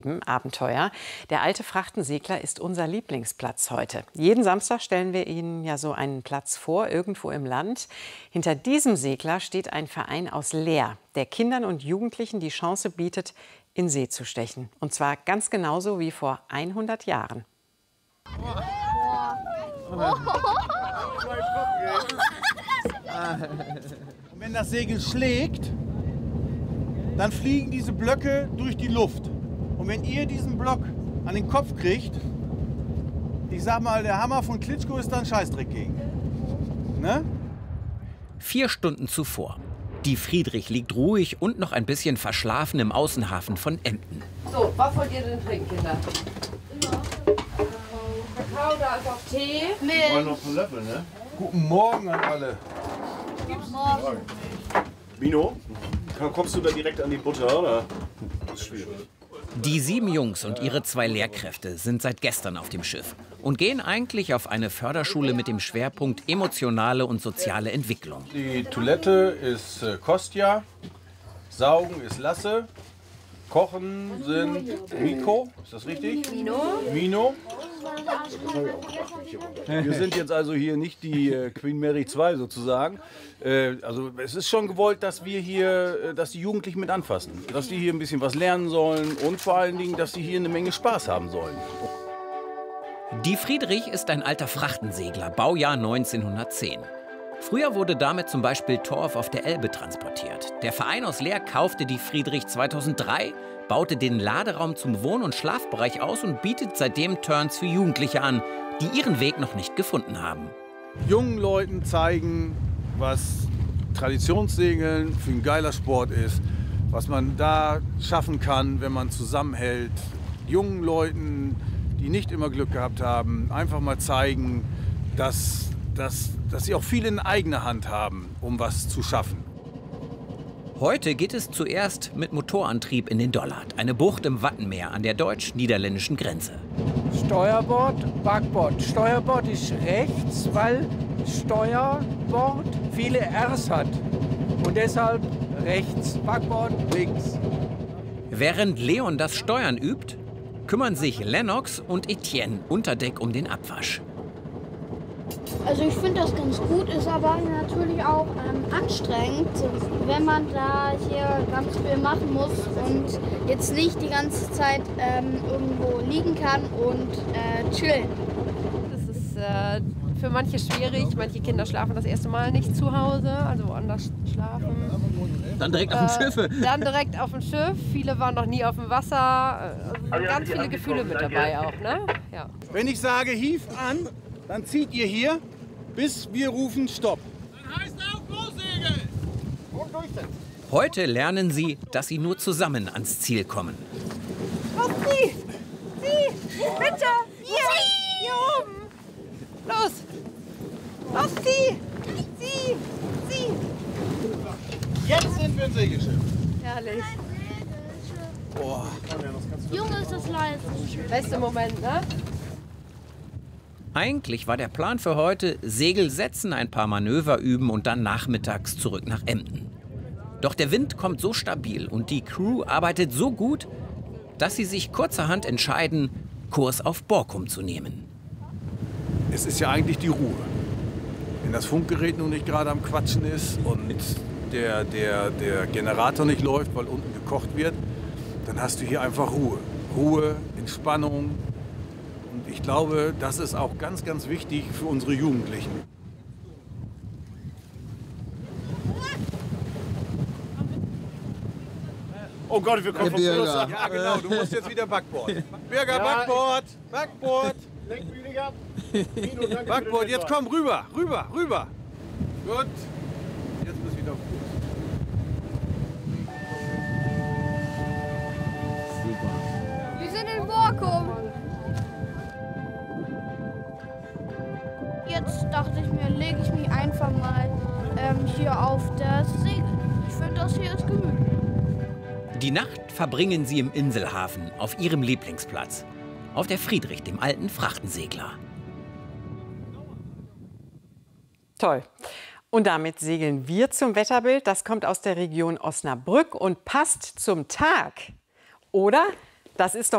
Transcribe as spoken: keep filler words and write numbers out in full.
Abenteuer. Der alte Frachtensegler ist unser Lieblingsplatz heute. Jeden Samstag stellen wir Ihnen ja so einen Platz vor, irgendwo im Land. Hinter diesem Segler steht ein Verein aus Leer, der Kindern und Jugendlichen die Chance bietet, in See zu stechen. Und zwar ganz genauso wie vor hundert Jahren. Und wenn das Segel schlägt, dann fliegen diese Blöcke durch die Luft. Und wenn ihr diesen Block an den Kopf kriegt, ich sag mal, der Hammer von Klitschko ist da ein Scheißdreck gegen. Ne? Vier Stunden zuvor. Die Friedrich liegt ruhig und noch ein bisschen verschlafen im Außenhafen von Emden. So, was wollt ihr denn trinken, Kinder? Kakao, da ist auch Tee. Wir wollen noch einen Löffel, ne? Guten Morgen an alle. Guten Morgen. Mino, kommst du da direkt an die Butter, oder? Das ist schwierig. Die sieben Jungs und ihre zwei Lehrkräfte sind seit gestern auf dem Schiff und gehen eigentlich auf eine Förderschule mit dem Schwerpunkt emotionale und soziale Entwicklung. Die Toilette ist äh, Kostja, Saugen ist Lasse, Kochen sind Miko, ist das richtig? Mino. Mino. Wir sind jetzt also hier nicht die äh, Queen Mary zwei sozusagen. Äh, also es ist schon gewollt, dass wir hier, äh, dass die Jugendlichen mit anfassen. Dass die hier ein bisschen was lernen sollen und vor allen Dingen, dass die hier eine Menge Spaß haben sollen. Die Friedrich ist ein alter Frachtensegler, Baujahr neunzehnhundertzehn. Früher wurde damit zum Beispiel Torf auf der Elbe transportiert. Der Verein aus Leer kaufte die Friedrich zweitausenddrei, baute den Laderaum zum Wohn- und Schlafbereich aus und bietet seitdem Turns für Jugendliche an, die ihren Weg noch nicht gefunden haben. Jungen Leuten zeigen, was Traditionssegeln für ein geiler Sport ist, was man da schaffen kann, wenn man zusammenhält. Jungen Leuten, die nicht immer Glück gehabt haben, einfach mal zeigen, dass, dass, dass sie auch viel in eigener Hand haben, um was zu schaffen. Heute geht es zuerst mit Motorantrieb in den Dollard, eine Bucht im Wattenmeer an der deutsch-niederländischen Grenze. Steuerbord, Backbord. Steuerbord ist rechts, weil Steuerbord viele R's hat. Und deshalb rechts, Backbord links. Während Leon das Steuern übt, kümmern sich Lennox und Etienne unter Deck um den Abwasch. Also ich finde das ganz gut, ist aber natürlich auch ähm, anstrengend, wenn man da hier ganz viel machen muss und jetzt nicht die ganze Zeit ähm, irgendwo liegen kann und äh, chillen. Das ist äh, für manche schwierig. Manche Kinder schlafen das erste Mal nicht zu Hause, also woanders schlafen. Dann direkt auf dem Äh, Schiff. Dann direkt auf dem Schiff. Viele waren noch nie auf dem Wasser. Also ganz viele Gefühle mit dabei auch, ne? Ja. Wenn ich sage, hief an, dann zieht ihr hier, bis wir rufen Stopp. Dann heißt auch Großsegel! Und durchsetzen. Heute lernen sie, dass sie nur zusammen ans Ziel kommen. Los, Sie! Sie! Bitte! Hier! Hier oben! Los! Los, Sie! Sie! Sie! Jetzt sind wir ein Segelschiff. Herrlich. Boah. Junge, ist das leise. Beste Moment, ne? Eigentlich war der Plan für heute, Segel setzen, ein paar Manöver üben und dann nachmittags zurück nach Emden. Doch der Wind kommt so stabil und die Crew arbeitet so gut, dass sie sich kurzerhand entscheiden, Kurs auf Borkum zu nehmen. Es ist ja eigentlich die Ruhe. Wenn das Funkgerät nun nicht gerade am Quatschen ist und der, der, der Generator nicht läuft, weil unten gekocht wird, dann hast du hier einfach Ruhe. Ruhe, Entspannung. Und ich glaube, das ist auch ganz, ganz wichtig für unsere Jugendlichen. Oh Gott, wir kommen vom Fluss ab. Ja, genau, du musst jetzt wieder Backboard. Birger, Backboard! Backboard! Lenkbühne gehabt. Mino, danke Backboard, für den jetzt komm, rüber, rüber, rüber. Gut. Jetzt bist du wieder auf Kurs. Wir sind in Borkum. Jetzt dachte ich mir, lege ich mich einfach mal ähm, hier auf das Segel. Ich finde, das hier ist gemütlich. Die Nacht verbringen sie im Inselhafen auf ihrem Lieblingsplatz, auf der Friedrich, dem alten Frachtensegler. Toll. Und damit segeln wir zum Wetterbild. Das kommt aus der Region Osnabrück und passt zum Tag. Oder? Das ist doch